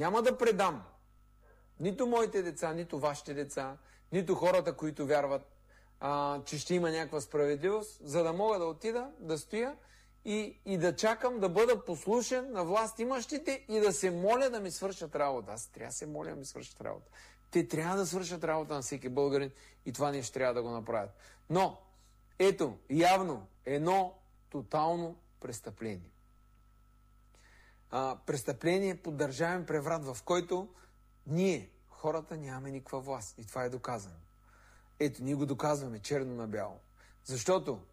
Няма да предам нито моите деца, нито вашите деца, нито хората, които вярват, че ще има някаква справедливост, за да мога да отида, да стоя и да чакам да бъда послушен на власт имащите и да се моля да ми свършат работа. Аз трябва да се моля да ми свършат работа. Те трябва да свършат работа на всеки българин и това нещо трябва да го направят. Но, ето, явно, едно тотално престъпление. Престъпление под държавен преврат, в който ние, хората, нямаме никаква власт. И това е доказано. Ето, ние го доказваме черно на бяло. Защото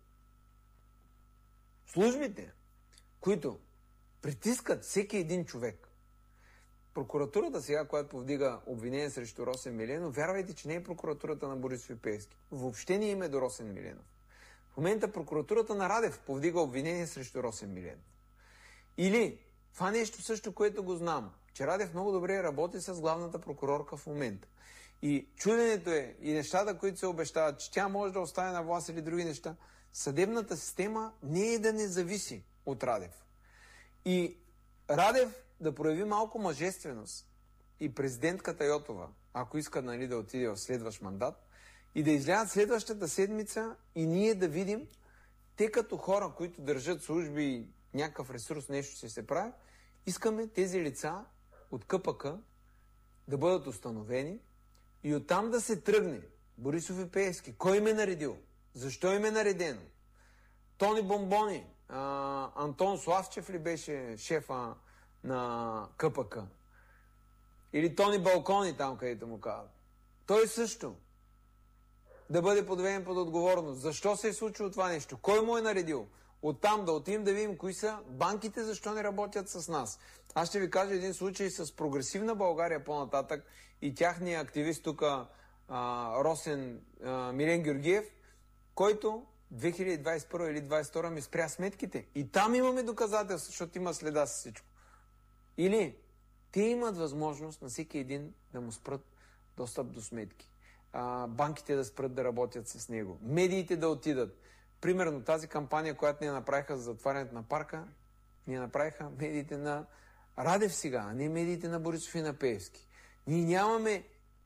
службите, които притискат всеки един човек, прокуратурата сега, която повдига обвинение срещу Росен Миленов, вярвайте, че не е прокуратурата на Борисов и Пеевски. Въобще не има до Росен Миленов. В момента прокуратурата на Радев повдига обвинение срещу Росен Миленов. Или това нещо също, което го знам, че Радев много добре работи с главната прокурорка в момента. И чуденето е, и нещата, които се обещават, че тя може да остане на власт или други неща, съдебната система не е да не зависи от Радев. И Радев да прояви малко мъжественост и президентката Йотова, ако иска, нали, да отиде в следващ мандат, и да излязат следващата седмица и ние да видим, те като хора, които държат служби и някакъв ресурс, нещо ще се прави, искаме тези лица от КПК да бъдат установени и оттам да се тръгне Борисов и Пеевски. Кой им е наредил? Защо им е наредено? Тони Бомбони, Антон Славчев ли беше шефа на КПК? Или Тони Балкони там, където му казват? Той също да бъде подведен под отговорност. Защо се е случило това нещо? Кой му е наредил? Оттам да отидем да видим кои са банките, защо не работят с нас. Аз ще ви кажа един случай с Прогресивна България по-нататък и тяхния активист тук Росен Милен Георгиев, който 2021 или 2022 ми спря сметките. И там имаме доказателства, защото има следа с всичко. Или те имат възможност на всеки един да му спрат достъп до сметки. Банките да спрат да работят с него. Медиите да отидат. Примерно тази кампания, която ние направиха за затварянето на парка, ние направиха медиите на Радев сега, а не медиите на Борисов и на Пеевски. Ние нямаме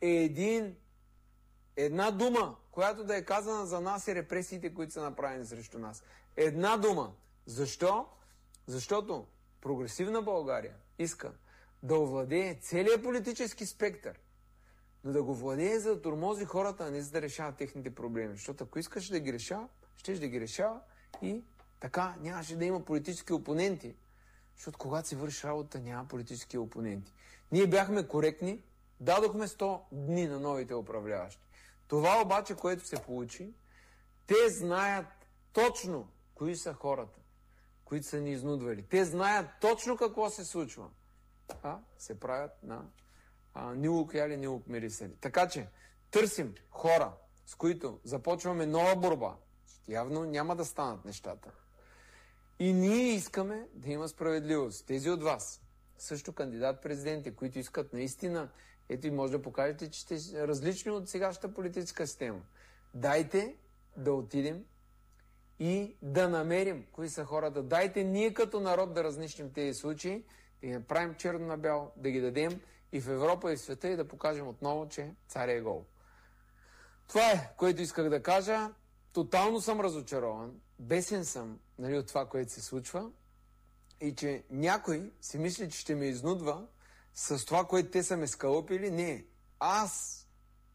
една дума, която да е казана за нас и репресиите, които са направени срещу нас. Една дума. Защо? Защото Прогресивна България иска да овладее целият политически спектър, но да го владее, за да тормози хората, а не за да решава техните проблеми. Защото ако искаш да ги решава, щеш да ги решава и така нямаше да има политически опоненти. Защото когато си вършиш работа, няма политически опоненти. Ние бяхме коректни, дадохме 100 дни на новите управляващи. Това обаче, което се получи, те знаят точно кои са хората, които са ни изнудвали. Те знаят точно какво се случва. Се правят на Нилук яли, Нилук мирисали. Така че търсим хора, с които започваме нова борба. Явно няма да станат нещата. И ние искаме да има справедливост. Тези от вас, също кандидат-президенти, които искат наистина, ето и може да покажете, че сте различни от сегашната политическа система. Дайте да отидем и да намерим кои са хората. Дайте ние като народ да разнищим тези случаи, да ги направим черно на бяло, да ги дадем и в Европа и в света и да покажем отново, че царя е гол. Това е, което исках да кажа. Тотално съм разочарован, бесен съм, нали, от това, което се случва и че някой си мисли, че ще ме изнудва с това, което те са ме скалъпили. Не, аз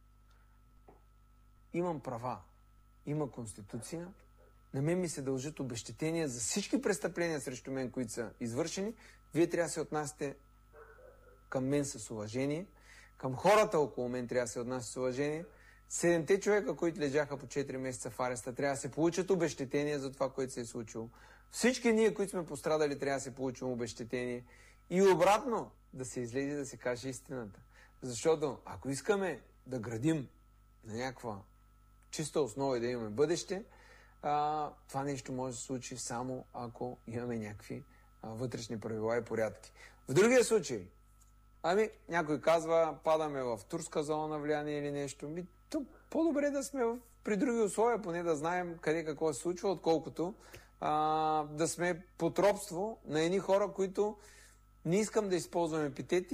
имам права, има конституция, на мен ми се дължат обезщетения за всички престъпления срещу мен, които са извършени. Вие трябва да се отнасяте към мен с уважение, към хората около мен трябва да се отнасяте с уважение. 7 човека, които лежаха по 4 месеца в ареста, трябва да се получат обезщетение за това, което се е случило. Всички ние, които сме пострадали, трябва да се получим обезщетение. И обратно, да се излезе да се каже истината. Защото ако искаме да градим на някаква чиста основа и да имаме бъдеще, това нещо може да се случи само ако имаме някакви вътрешни правила и порядки. В другия случай, някой казва, падаме в турска зона на влияние или нещо. То по-добре да сме при други условия, поне да знаем къде какво се случва, отколкото да сме под робство на едни хора, които не искам да използвам епитети,